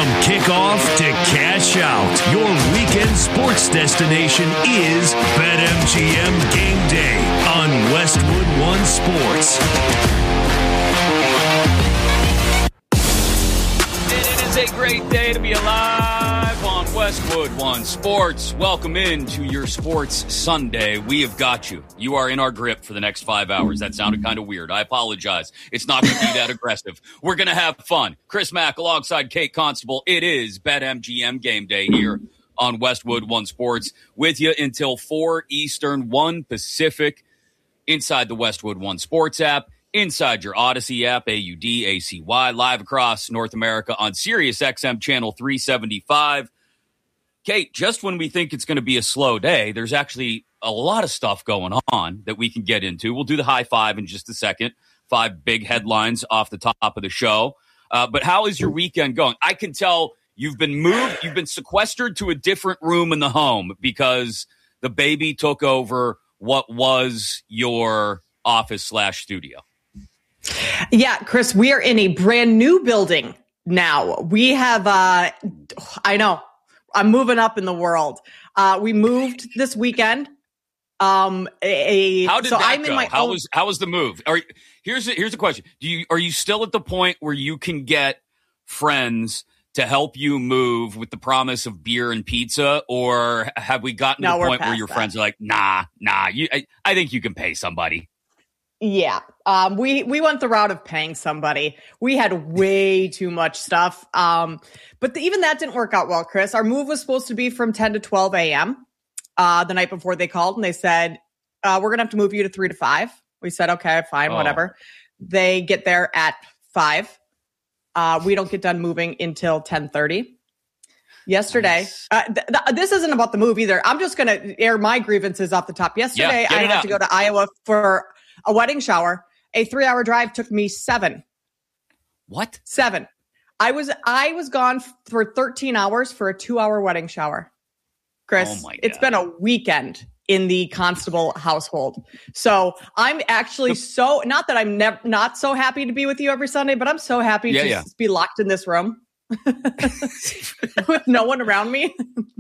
From kickoff to cash out, your weekend sports destination is BetMGM Game Day on Westwood One Sports. It is a great day to be alive on Westwood One Sports. Welcome in to your Sports Sunday. We have got you. You are in our grip for the next 5 hours. That sounded kind of weird. I apologize. It's not going to be that aggressive. We're going to have fun. Chris Mack alongside Kate Constable. It is BetMGM Game Day here on Westwood One Sports with you until 4 Eastern, 1 Pacific inside the Westwood One Sports app. Inside your Odyssey app, AUDACY, live across North America on Sirius XM channel 375. Kate, just when we think it's going to be a slow day, there's actually a lot of stuff going on that we can get into. We'll do the high five in just a second. 5 big headlines off the top of the show. But how is your weekend going? I can tell you've been moved. You've been sequestered to a different room in the home because the baby took over what was your office/studio. Yeah, Chris, we are in a brand new building now. We have, I know, I'm moving up in the world. We moved this weekend. How did that go? How was the move? Here's a question. Are you still at the point where you can get friends to help you move with the promise of beer and pizza, or have we gotten to the point where your friends are like, nah, I think you can pay somebody? Yeah. We went the route of paying somebody. We had way too much stuff. But even that didn't work out well, Chris. Our move was supposed to be from 10 to 12 a.m. The night before they called, and they said, we're going to have to move you to 3 to 5. We said, okay, fine, whatever. They get there at 5. We don't get done moving until 10:30. Yesterday, this isn't about the move either. I'm just going to air my grievances off the top. Yesterday, I had to go to Iowa for a wedding shower. A 3-hour drive took me 7. What? 7. I was gone for 13 hours for a 2-hour wedding shower. Chris, oh my God. It's been a weekend in the Constable household. So I'm actually not that I'm not so happy to be with you every Sunday, but I'm so happy to be locked in this room with no one around me.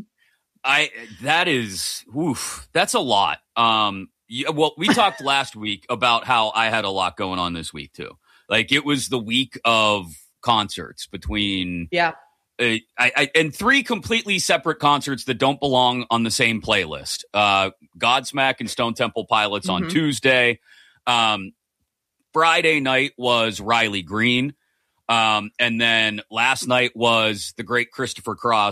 That's a lot. Well, we talked last week about how I had a lot going on this week too. Like it was the week of concerts between and 3 completely separate concerts that don't belong on the same playlist. Godsmack and Stone Temple Pilots on Tuesday. Friday night was Riley Green. And then last night was the great Christopher Cross